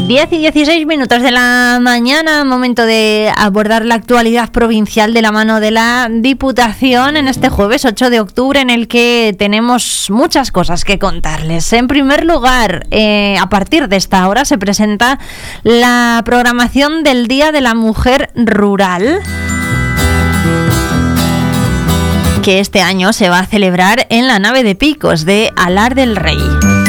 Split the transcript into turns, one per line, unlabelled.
10 y 16 minutos de la mañana, momento de abordar la actualidad provincial de la mano de la Diputación en este jueves 8 de octubre, en el que tenemos muchas cosas que contarles. En primer lugar, a partir de esta hora se presenta la programación del Día de la Mujer Rural, que este año se va a celebrar en la nave de picos de Alar del Rey.